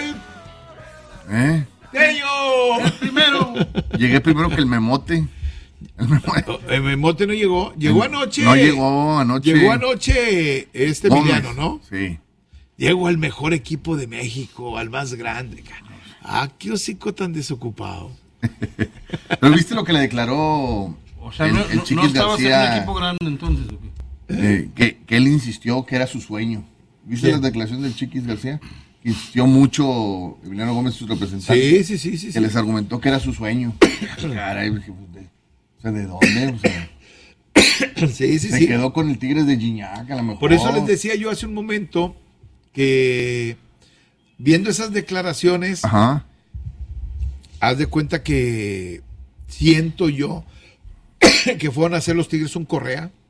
gol. ¡Tello! Primero. Llegué primero que el Memote. El Memote no llegó. Llegó anoche. No llegó anoche. Llegó anoche Emiliano, ¿no? Sí. Llegó al mejor equipo de México, al más grande. Qué hocico tan desocupado. ¿Pero viste lo que le declaró O sea, el Chiquis estaba en García? un equipo grande entonces. Que él insistió que era su sueño. ¿Viste ¿Quién? las declaraciones del Chiquis García? Insistió mucho Emiliano Gómez, su representante. Sí. Que les argumentó que era su sueño. Caray, dije, o sea, ¿de dónde? O sea, se quedó con el Tigres de Gignac, a lo mejor. Por eso les decía yo hace un momento que viendo esas declaraciones, Ajá. haz de cuenta que siento yo que fueron a hacer los Tigres un Correa.